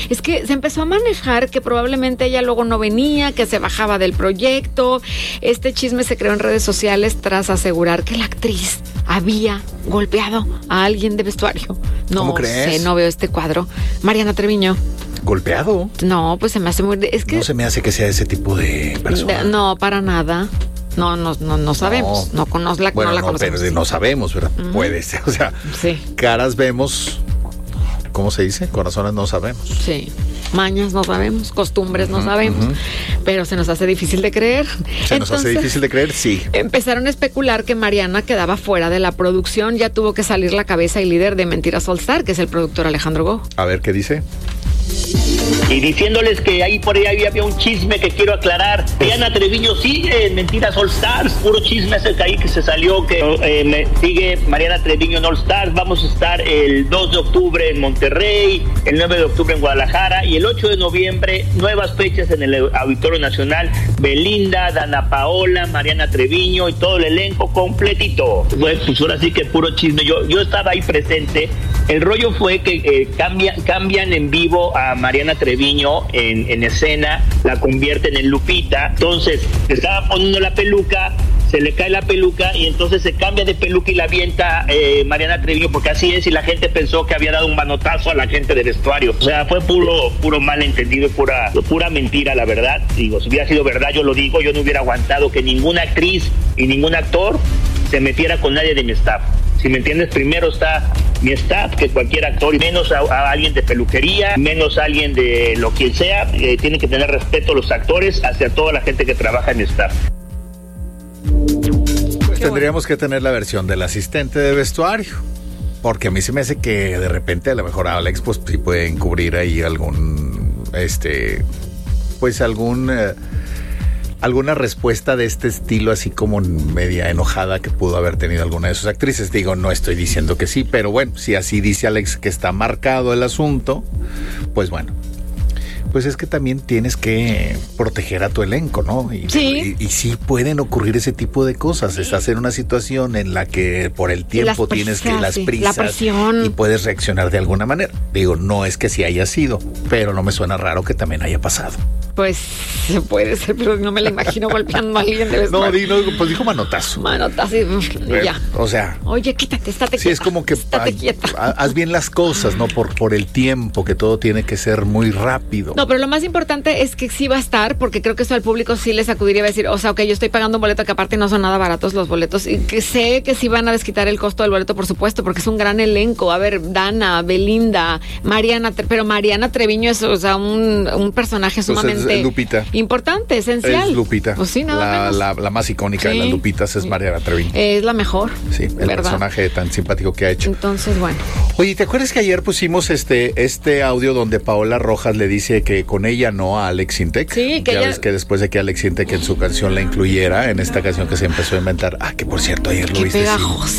Es que se empezó a manejar que probablemente ella luego no venía, que se bajaba del proyecto. Este chisme se creó en redes sociales tras asegurar que la actriz había golpeado a alguien de vestuario. No ¿Cómo crees? sé, no veo este cuadro. Mariana Treviño. ¿Golpeado? No, pues se me hace muy... Es que no se me hace que sea ese tipo de persona. No, para nada. No sabemos. No conocemos. Pero no sabemos, ¿verdad? Uh-huh. Puede ser. O sea, sí. Caras vemos, ¿cómo se dice? Corazones no sabemos. Sí. Mañas no sabemos, costumbres no sabemos, pero se nos hace difícil de creer. Nos hace difícil de creer, sí. Empezaron a especular que Mariana quedaba fuera de la producción. Ya tuvo que salir la cabeza y líder de Mentiras All Star, que es el productor Alejandro Go. A ver, ¿qué dice? Y diciéndoles que ahí por ahí había un chisme que quiero aclarar. Mariana Treviño sigue en Mentiras All Stars. Puro chisme ese que ahí que se salió, que sigue Mariana Treviño en All Stars. Vamos a estar el 2 de octubre en Monterrey, el 9 de octubre en Guadalajara y el 8 de noviembre, nuevas fechas en el Auditorio Nacional. Belinda, Dana Paola, Mariana Treviño y todo el elenco completito. Bueno, pues ahora sí que puro chisme. Yo estaba ahí presente. El rollo fue que cambian en vivo a Mariana Treviño en escena, la convierten en Lupita. Entonces le estaba poniendo la peluca, se le cae la peluca y entonces se cambia de peluca y la avienta Mariana Treviño, porque así es, y la gente pensó que había dado un manotazo a la gente de vestuario. O sea, fue puro malentendido y pura mentira, la verdad. Digo, si hubiera sido verdad, yo lo digo, yo no hubiera aguantado que ninguna actriz y ningún actor se metiera con nadie de mi staff. Si me entiendes, primero está mi staff que cualquier actor, y menos a alguien de peluquería, menos a alguien de lo que sea. Tienen que tener respeto los actores hacia toda la gente que trabaja en mi staff. Pues tendríamos que tener la versión del asistente de vestuario, porque a mí se me hace que de repente a lo mejor Alex pues sí puede encubrir ahí alguna respuesta de este estilo, así como media enojada que pudo haber tenido alguna de sus actrices. Digo, no estoy diciendo que sí, pero bueno, si así dice Alex que está marcado el asunto, pues bueno. Pues es que también tienes que proteger a tu elenco, ¿no? Y sí pueden ocurrir ese tipo de cosas. Estás en una situación en la que por el tiempo tienes que las prisas, la presión, y puedes reaccionar de alguna manera. Digo, no es que sí haya sido, pero no me suena raro que también haya pasado. Pues puede ser, pero no me la imagino golpeando a alguien de vestuario. No, pues dijo manotazo. Manotazo y ya. O sea. Oye, quítate, estate quieta. Sí, es como que haz bien las cosas, ¿no? Por el tiempo, que todo tiene que ser muy rápido. No, pero lo más importante es que sí va a estar, porque creo que eso al público sí le sacudiría, va a decir, o sea, ok, yo estoy pagando un boleto que aparte no son nada baratos los boletos, y que sé que sí van a desquitar el costo del boleto, por supuesto, porque es un gran elenco. A ver, Dana, Belinda, Mariana Treviño es, o sea, un personaje sumamente Lupita. Importante, esencial. Es Lupita. Pues sí, nada menos. La más icónica de las Lupitas es Mariana Treviño. Es la mejor. Sí, el personaje tan simpático que ha hecho. Entonces, bueno. Oye, ¿te acuerdas que ayer pusimos este audio donde Paola Rojas le dice que con ella no a Alex Sintek? Sí, que ya ves que después de que Alex Sintek en su canción la incluyera, en esta canción que se empezó a inventar. Que por cierto, ayer lo viste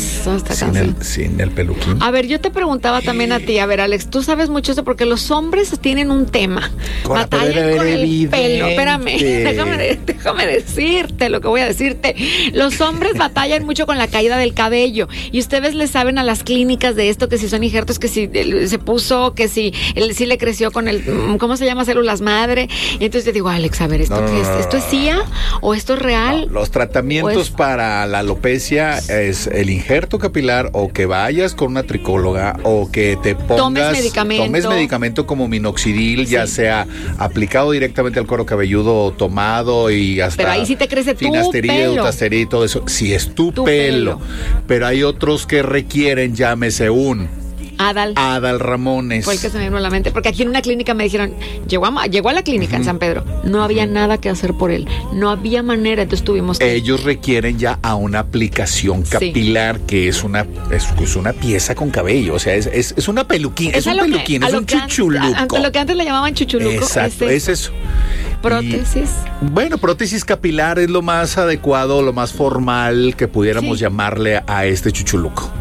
sin el peluquín. A ver, yo te preguntaba también a ti, a ver, Alex, tú sabes mucho eso porque los hombres tienen un tema. Batallan con el pelo. Espérame, déjame decirte lo que voy a decirte. Los hombres batallan mucho con la caída del cabello y ustedes le saben a las clínicas de esto, que si son injertos, que si se puso, que si sí le creció con el, ¿cómo se llama? Células madre. Y entonces te digo, Alex, a ver, ¿esto qué es? ¿Esto es CIA o esto es real? No, los tratamientos para la alopecia es el injerto capilar, o que vayas con una tricóloga, o que te pongas, tomes medicamento como minoxidil, ya sea aplicado directamente al cuero cabelludo o tomado, y hasta pero ahí sí te crece tu finastería, dutastería y todo eso, si es tu pelo. Pero hay otros que requieren, llámese un Adal Ramones. Fue el que se me vino a la mente, porque aquí en una clínica me dijeron, llegó a la clínica en San Pedro, no había nada que hacer por él, no había manera, entonces tuvimos que... Ellos requieren ya a una aplicación capilar, que es una pieza con cabello, o sea, es una peluquín, es un peluquín, es un chuchuluco. Lo que antes le llamaban chuchuluco. Exacto, es eso. Prótesis. Bueno, prótesis capilar es lo más adecuado, lo más formal que pudiéramos llamarle a este chuchuluco.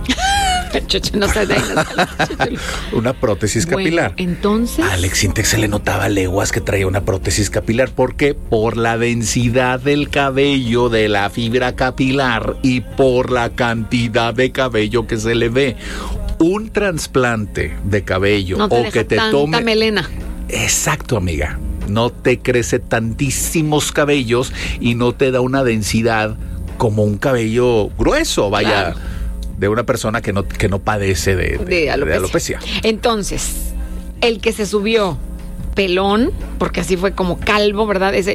Una prótesis capilar. Entonces, a Alex Sintek se le notaba leguas que traía una prótesis capilar. ¿Por qué? Por la densidad del cabello, de la fibra capilar, y por la cantidad de cabello que se le ve. Un trasplante de cabello, no te deja que te tanta tome melena. Exacto, amiga. No te crece tantísimos cabellos y no te da una densidad como un cabello grueso, vaya, claro, de una persona que no padece de alopecia. Entonces, el que se subió pelón, porque así fue como calvo, ¿verdad? Ese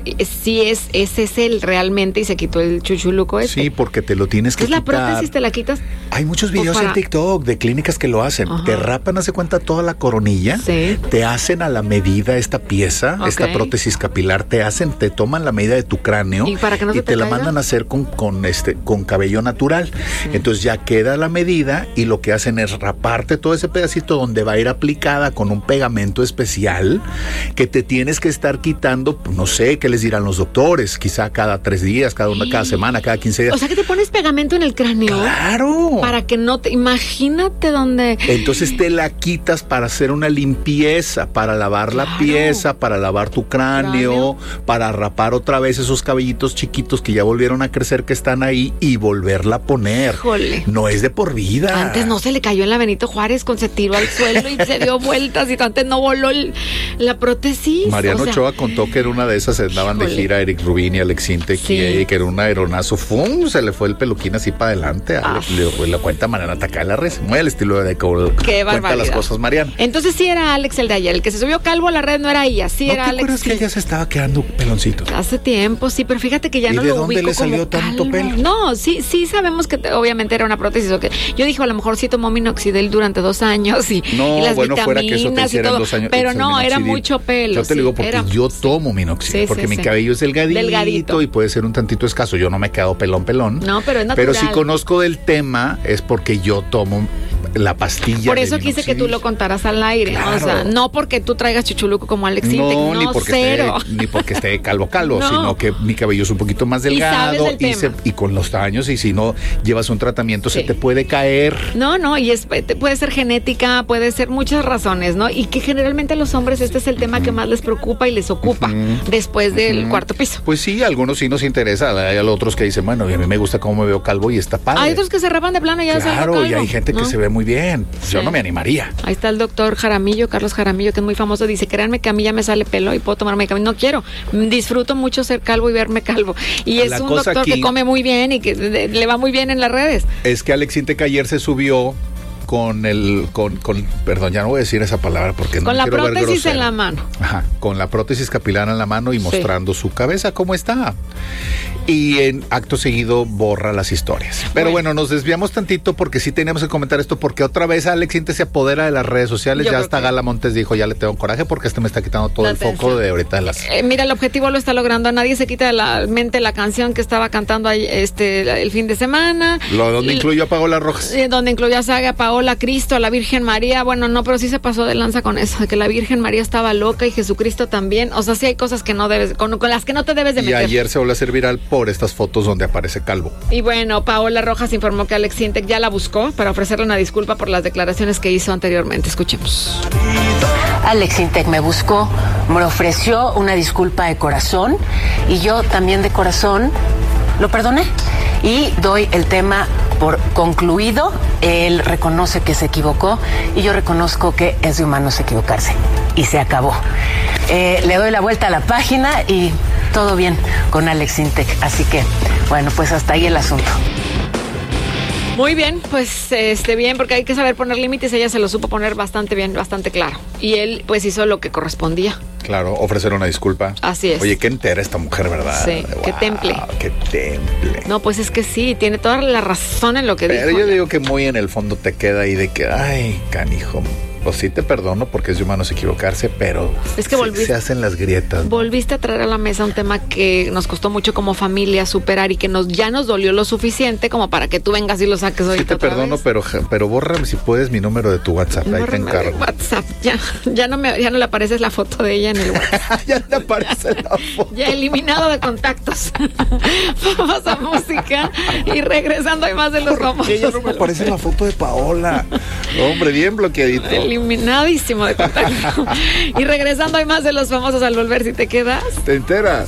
es el realmente, y se quitó el chuchuluco ese. Sí, porque te lo tienes que quitar. ¿Es la prótesis te la quitas? Hay muchos videos en TikTok de clínicas que lo hacen. Ajá. Te rapan, hace cuenta, toda la coronilla. Sí. Te hacen a la medida esta pieza, esta prótesis capilar, te toman la medida de tu cráneo y, para que no y te la mandan a hacer con cabello natural. Sí. Entonces ya queda la medida y lo que hacen es raparte todo ese pedacito donde va a ir aplicada con un pegamento especial que te tienes que estar quitando, no sé, ¿qué les dirán los doctores? Quizá cada 3 días, cada semana, cada 15 días. O sea, que te pones pegamento en el cráneo. ¡Claro! Para que no te... Imagínate dónde... Entonces te la quitas para hacer una limpieza, para lavar la pieza, para lavar tu cráneo, para rapar otra vez esos cabellitos chiquitos que ya volvieron a crecer, que están ahí, y volverla a poner. Híjole. No es de por vida. Antes no se le cayó en la Benito Juárez, se tiró al suelo y se dio vueltas, y antes no voló la prótesis. Mariano Ochoa contó que en una de esas andaban de gira Eric Rubin y Alex Intec, que era un aeronazo, ¡fum! Se le fue el peluquín así para adelante. Le cuenta Mariana Tacala-Res, muy al estilo de cuenta las cosas, Mariana. Entonces sí era Alex el de ayer, el que se subió calvo a la red no era ella, sí era Alex. ¿No te acuerdas que ella se estaba quedando peloncito? Hace tiempo, sí, pero fíjate que ya no lo ubico. ¿Y de dónde le salió tanto pelo? No, sí sabemos que obviamente era una prótesis. Yo dije, a lo mejor sí tomó minoxidil durante 2 años y las vitaminas fuera que eso te hiciera en 2 años. Pero no, era mucho pelo. Yo te digo porque yo tomo minoxidil, porque mi cabello es delgadito y puede ser un tantito escaso. Yo no me quedo pelón. No, pero es natural. Pero si conozco del tema es porque yo tomo la pastilla. Por eso quise que tú lo contaras al aire. Claro. O sea, no porque tú traigas chuchuluco como Alex Intec, no, ni porque esté calvo, no, sino que mi cabello es un poquito más delgado y con los años, y si no llevas un tratamiento se te puede caer. No, y puede ser genética, puede ser muchas razones, ¿no? Y que generalmente a los hombres este es el tema que más les preocupa y les ocupa después del cuarto piso. Pues sí, a algunos sí nos interesa, hay otros que dicen, bueno, a mí me gusta cómo me veo calvo y está padre. Hay otros que se rapan de plano y ya se ven calvo. Claro, y hay gente que se ve muy bien. Yo no me animaría. Ahí está el doctor Jaramillo, Carlos Jaramillo, que es muy famoso. Dice, créanme que a mí ya me sale pelo y puedo tomar medicamento. No quiero. Disfruto mucho ser calvo y verme calvo. Y es un doctor que come muy bien y que le va muy bien en las redes. Es que Alex Intec ayer se subió perdón, ya no voy a decir esa palabra porque no quiero ver grosero. Con la prótesis en la mano. Ajá, con la prótesis capilar en la mano y mostrando su cabeza cómo está. Y en acto seguido borra las historias. Pero bueno, nos desviamos tantito porque sí teníamos que comentar esto, porque otra vez Alex Intec se apodera de las redes sociales. Ya hasta Gala Montes dijo, ya le tengo coraje porque me está quitando todo el foco de ahorita. Mira, el objetivo lo está logrando. Nadie se quita de la mente la canción que estaba cantando el fin de semana. Donde incluyó a Paola Rojas. Donde incluyó a Saga, a Paola, a Cristo, a la Virgen María. Bueno, no, pero sí se pasó de lanza con eso, que la Virgen María estaba loca y Jesucristo también. O sea, sí hay cosas que no debes, con las que no te debes de meter. Y ayer se volvió a hacer viral por estas fotos donde aparece calvo. Y bueno, Paola Rojas informó que Alex Intec ya la buscó para ofrecerle una disculpa por las declaraciones que hizo anteriormente. Escuchemos. Alex Intec me buscó, me ofreció una disculpa de corazón y yo también de corazón lo perdoné y doy el tema por concluido. Él reconoce que se equivocó y yo reconozco que es de humanos equivocarse y se acabó. Le doy la vuelta a la página y todo bien con Alex Intec, así que bueno, pues hasta ahí el asunto. Muy bien, pues bien, porque hay que saber poner límites. Ella se lo supo poner bastante bien, bastante claro. Y él pues hizo lo que correspondía. Claro, ofrecer una disculpa. Así es. Oye, qué entera esta mujer, ¿verdad? Sí, wow, qué temple. Qué temple. No, pues es que sí, tiene toda la razón en lo que dijo. Pero yo digo que muy en el fondo te queda ahí de que, ay, canijo. Pues sí te perdono porque es de humanos equivocarse, pero es que se hacen las grietas, ¿no? Volviste a traer a la mesa un tema que nos costó mucho como familia superar y que ya nos dolió lo suficiente como para que tú vengas y lo saques ahorita. Sí te perdono, pero bórrame si puedes mi número de tu WhatsApp, ahí te encargo. WhatsApp, ya no le aparece la foto de ella en el WhatsApp. Ya te aparece la foto. Ya eliminado de contactos. Vamos a música y regresando hay más de los famosos. Ya no me aparece la foto de Paola. Hombre, bien bloqueadito. Eliminadísimo de contacto. Y regresando hay más de los famosos al volver, si te quedas. ¿Te enteras?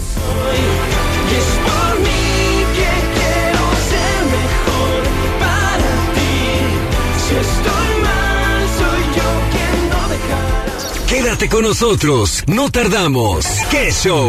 Qué Quédate con nosotros, no tardamos. ¡Qué show!